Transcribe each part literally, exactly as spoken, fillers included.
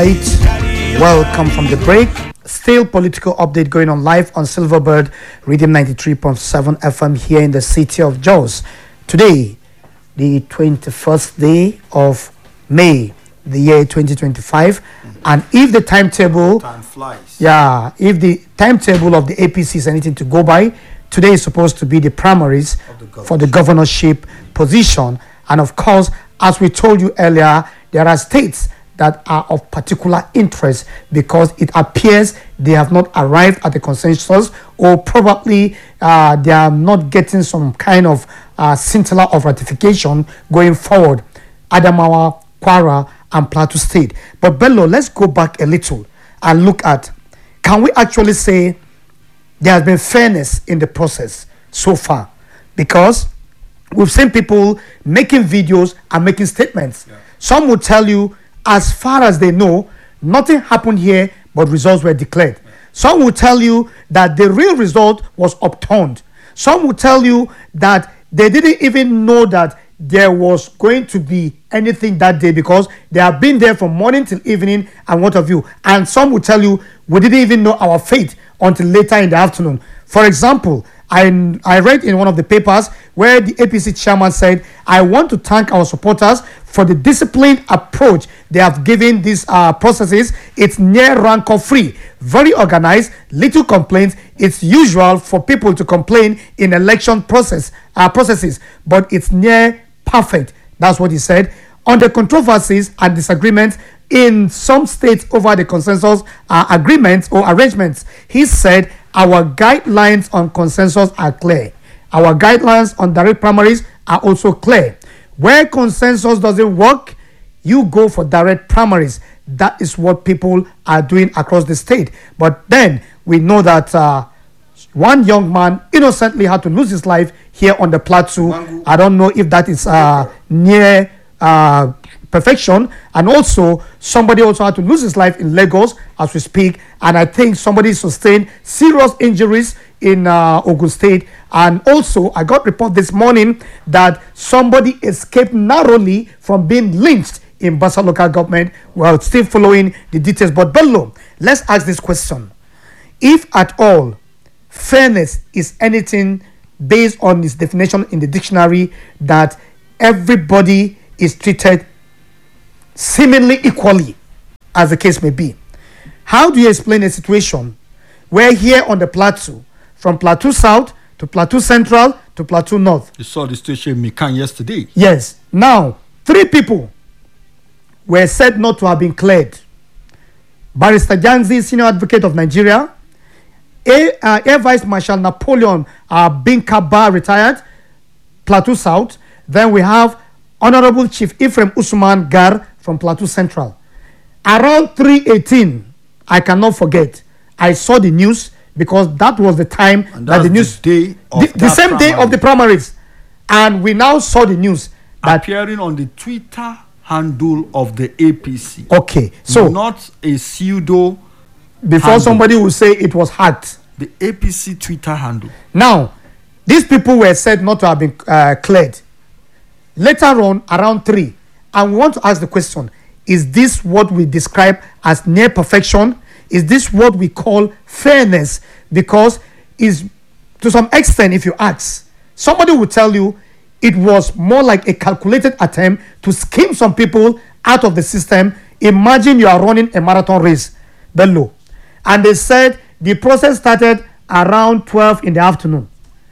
right, welcome from the break. Still political update going on live on Silverbird Rhythm ninety-three point seven F M here in the city of Jos. Today, the twenty-first day of May, the year twenty twenty-five, and if the timetable, time flies. yeah, if the timetable of the A P C is anything to go by, today is supposed to be the primaries The for the governorship position, and of course, as we told you earlier, there are states that are of particular interest because it appears they have not arrived at the consensus, or probably uh, they are not getting some kind of uh, scintilla of ratification going forward. Adamawa, Kwara, and Plateau State. But Bello, let's go back a little and look at, can we actually say there has been fairness in the process so far? Because we've seen people making videos and making statements. Yeah. Some will tell you, as far as they know, nothing happened here, but results were declared. Yeah. Some will tell you that the real result was upturned. Some will tell you that they didn't even know that there was going to be anything that day because they have been there from morning till evening and what have you. And some will tell you, we didn't even know our fate until later in the afternoon. For example, I, I read in one of the papers where the A P C chairman said, I want to thank our supporters for the disciplined approach they have given these uh, processes. It's near rancor free, very organized, little complaints. It's usual for people to complain in election process uh, processes, but it's near perfect. That's what he said. On the controversies and disagreements in some states over the consensus uh, agreements or arrangements, he said, our guidelines on consensus are clear. Our guidelines on direct primaries are also clear. Where consensus doesn't work, you go for direct primaries. That is what people are doing across the state. But then we know that uh, one young man innocently had to lose his life here on the plateau. Mangu. I don't know if that is uh, near uh, perfection. And also, somebody also had to lose his life in Lagos as we speak. And I think somebody sustained serious injuries in uh, Ogun State. And also, I got report this morning that somebody escaped narrowly from being lynched in Basa local government. Well, still following the details. But Bello, let's ask this question. If at all, fairness is anything based on its definition in the dictionary that everybody is treated seemingly equally, as the case may be. How do you explain a situation where here on the plateau, from Plateau South to Plateau Central to Plateau North? You saw the situation in Mikan yesterday. Yes. Now, three people were said not to have been cleared. Barrister Janzi, senior advocate of Nigeria, Air, uh, Air Vice Marshal Napoleon uh, Binkaba, retired, Plateau South. Then we have Honorable Chief Ephraim Usman Gar from Plateau Central. Around three eighteen, I cannot forget, I saw the news because that was the time And that that's the news, the day of the, the that same day primary. of the primaries. And we now saw the news that, Appearing on the Twitter handle of the A P C. okay, so not a pseudo, before handle. somebody will say it was hacked. the A P C Twitter handle. Now, these people were said not to have been uh, cleared. Later on, around three, and we want to ask the question, is this what we describe as near perfection? Is this what we call fairness? Because is to some extent, if you ask, somebody will tell you it was more like a calculated attempt to skim some people out of the system. Imagine you are running a marathon race, Bello, and they said the process started around twelve in the afternoon.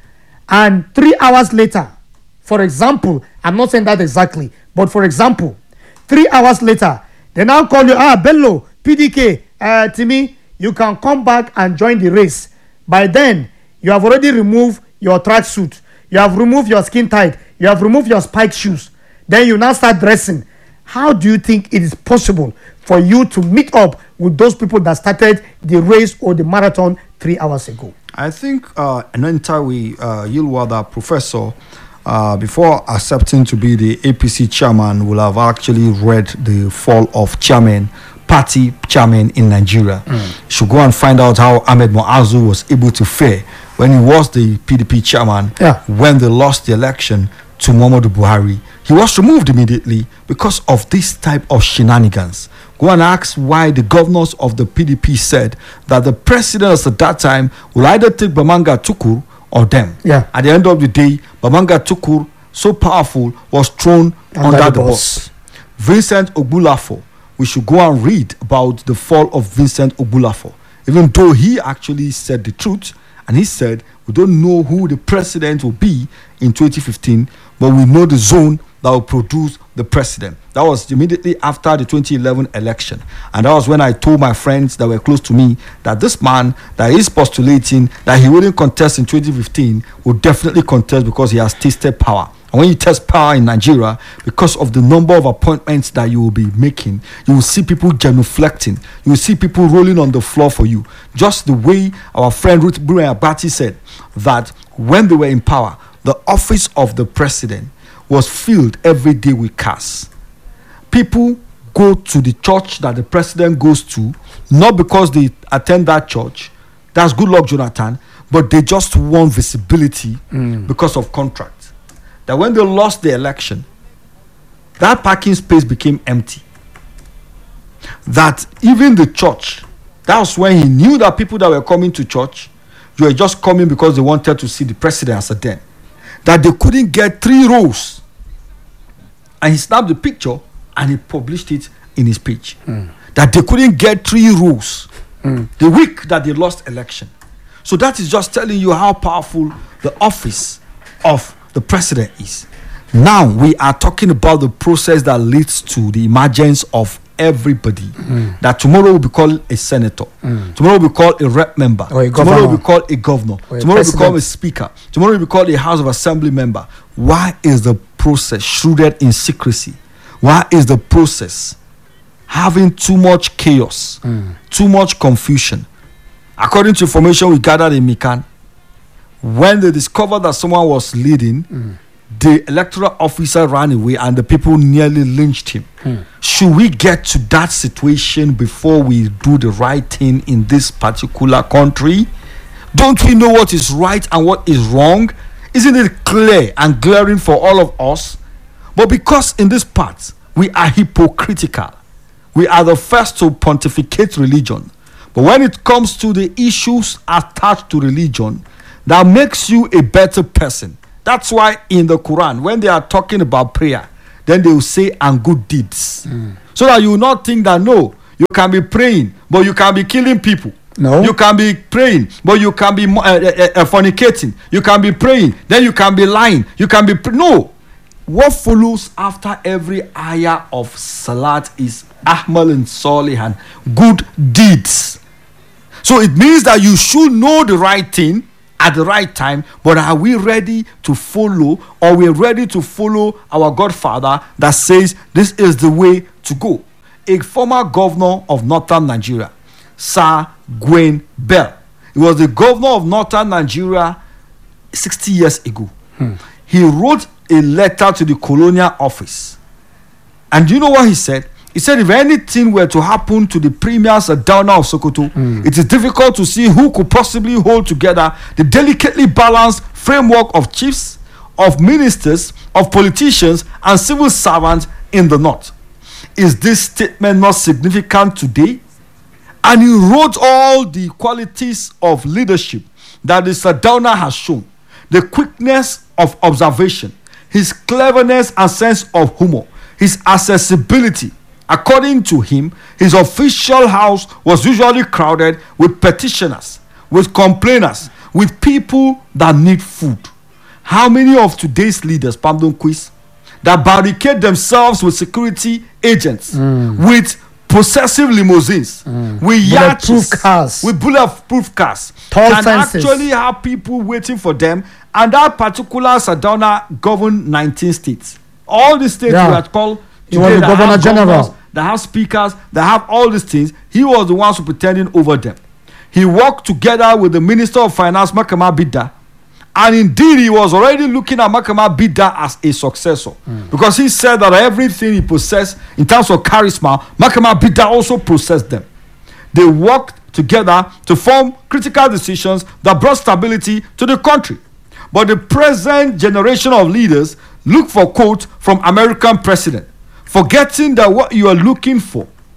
And three hours later, for example, I'm not saying that exactly, but for example, three hours later, they now call you, ah, Bello, P D K, uh, Timmy, you can come back and join the race. By then, you have already removed your track suit. You have removed your skin tight. You have removed your spike shoes. Then you now start dressing. How do you think it is possible for you to meet up with those people that started the race or the marathon three hours ago? I think uh, Anantawi uh, Yilwada, professor, uh, before accepting to be the A P C chairman, will have actually read the fall of chairman, party chairman in Nigeria. Mm. Should go and find out how Ahmed Muazu was able to fare when he was the P D P chairman, yeah. when they lost the election to Muhammadu Buhari. He was removed immediately because of this type of shenanigans Go and ask why the governors of the P D P said that the presidents at that time will either take Bamanga Tukur or them. Yeah. At the end of the day, Bamanga Tukur, so powerful, was thrown under, under the bus. Vincent Ogbulafo, we should go and read about the fall of Vincent Ogbulafo, even though he actually said the truth, and he said, we don't know who the president will be in twenty fifteen, but we know the zone that will produce the president. That was immediately after the twenty eleven election. And that was when I told my friends that were close to me that this man that is postulating that he wouldn't contest in twenty fifteen will definitely contest because he has tasted power. And when you test power in Nigeria, because of the number of appointments that you will be making, you will see people genuflecting. You will see people rolling on the floor for you. Just the way our friend Ruth Bure Abati said that when they were in power, the office of the president was filled every day with cars. People go to the church that the president goes to, not because they attend that church. That's good luck, Jonathan. But they just want visibility mm. because of contract. That when they lost the election, that parking space became empty. That even the church, that was when he knew that people that were coming to church, you were just coming because they wanted to see the president as a den. That they couldn't get three rows. And he snapped the picture and he published it in his page. Mm. That they couldn't get three rows mm. the week that they lost election. So that is just telling you how powerful the office of the president is. Now we are talking about the process that leads to the emergence of everybody. Mm. That tomorrow will be called a senator. Mm. Tomorrow will be called a rep member. Or a tomorrow will be called a governor. Or tomorrow a will become a speaker. Tomorrow will be called a House of Assembly member. Why is the process shrouded in secrecy? Why is the process having too much chaos, mm. too much confusion? According to information we gathered in Mikan, when they discovered that someone was leading, mm. the electoral officer ran away and the people nearly lynched him. Mm. Should we get to that situation before we do the right thing in this particular country? Don't we know what is right and what is wrong? Isn't it clear and glaring for all of us? But because in this part we are hypocritical, we are the first to pontificate religion. But when it comes to the issues attached to religion, that makes you a better person. That's why in the Quran, when they are talking about prayer, then they will say and good deeds. Mm. So that you will not think that no, you can be praying, but you can be killing people. No. You can be praying, but you can be uh, uh, uh, fornicating. You can be praying, then you can be lying. You can be... Pr- no. What follows after every ayah of salat is ahmal and salihan, good deeds. So it means that you should know the right thing at the right time, but are we ready to follow, or we're ready to follow our Godfather that says this is the way to go? A former governor of northern Nigeria, Sir Gwen Bell, he was the governor of northern Nigeria sixty years ago. Hmm. He wrote a letter to the colonial office, and do you know what he said? He said if anything were to happen to the Premier Sardauna of Sokoto, mm. it is difficult to see who could possibly hold together the delicately balanced framework of chiefs, of ministers, of politicians, and civil servants in the north. Is this statement not significant today? And he wrote all the qualities of leadership that the Sardauna has shown. The quickness of observation, his cleverness and sense of humor, his accessibility. According to him, his official house was usually crowded with petitioners, with complainers, with people that need food. How many of today's leaders, Pamdon Quiz, that barricade themselves with security agents, mm. with possessive limousines, mm. with yachts, bulletproof cars, with bulletproof cars, tall can fences. Actually have people waiting for them, and that particular Sardauna governed nineteen states. All the states yeah. were called. He was the governor general. That have speakers, that have all these things. He was the one superintending over them. He worked together with the Minister of Finance, Makama Bida, and indeed he was already looking at Makama Bida as a successor, mm. because he said that everything he possessed in terms of charisma, Makama Bida also possessed them. They worked together to form critical decisions that brought stability to the country. But the present generation of leaders look for quotes from American president, forgetting that what you are looking for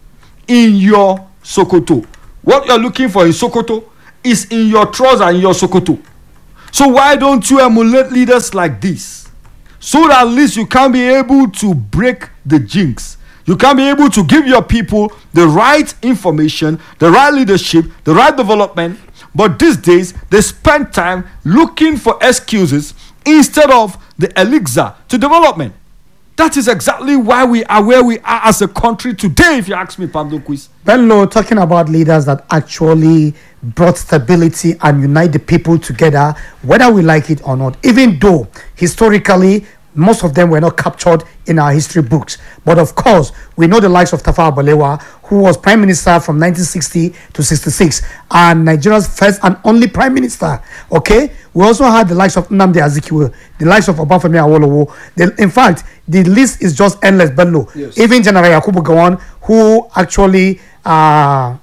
in your Sokoto. What you're looking for in Sokoto is in your trouser and your Sokoto. So why don't you emulate leaders like this? So that at least you can be able to break the jinx. You can be able to give your people the right information, the right leadership, the right development. But these days, they spend time looking for excuses instead of the elixir to development. That is exactly why we are where we are as a country today, if you ask me, Pablo Quiz. Bello, talking about leaders that actually brought stability and unite the people together, whether we like it or not, even though historically most of them were not captured in our history books. But of course, we know the likes of Tafawa Balewa, who was prime minister from nineteen sixty to sixty-six, and Nigeria's first and only prime minister. Okay, we also had the likes of Nnamdi Azikiwe, the likes of Obafemi Awolowo. The, in fact, the list is just endless, Bello. Yes. Even General Yakubu Gowon, who actually, uh,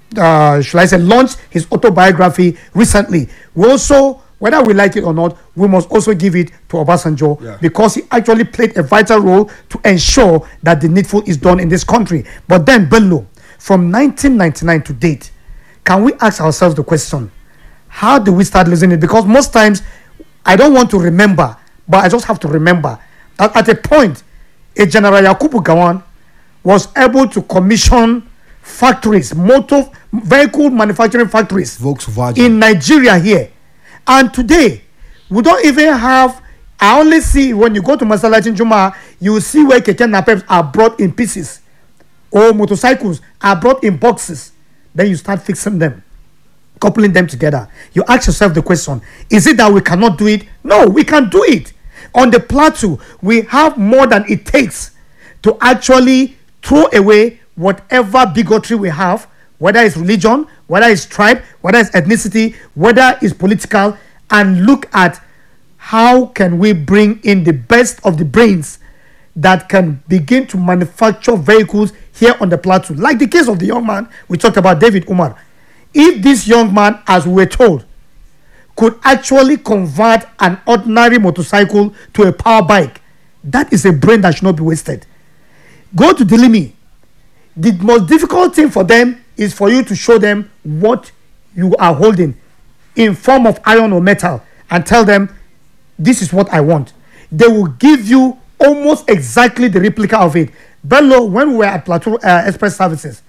uh, should I say, launched his autobiography recently. We also, whether we like it or not, we must also give it to Obasanjo, yeah, because he actually played a vital role to ensure that the needful is done in this country. But then, Bello, from nineteen ninety-nine to date, can we ask ourselves the question, how do we start losing it? Because most times, I don't want to remember, but I just have to remember that at a point, a General Yakubu Gowon was able to commission factories, motor vehicle manufacturing factories Volkswagen in Nigeria here. And today, we don't even have, I only see when you go to Masalatin Juma, you see where keke napeps are brought in pieces, or motorcycles are brought in boxes. Then you start fixing them, coupling them together. You ask yourself the question, is it that we cannot do it? No, we can do it. On the plateau, we have more than it takes to actually throw away whatever bigotry we have, whether it's religion, whether it's tribe, whether it's ethnicity, whether it's political, and look at how can we bring in the best of the brains that can begin to manufacture vehicles here on the plateau. Like the case of the young man we talked about, David Umar. If this young man, as we were told, could actually convert an ordinary motorcycle to a power bike, that is a brain that should not be wasted. Go to Dilimi. The most difficult thing for them is for you to show them what you are holding in form of iron or metal and tell them, this is what I want. They will give you almost exactly the replica of it. Bello, when we were at Plateau uh, Express Services,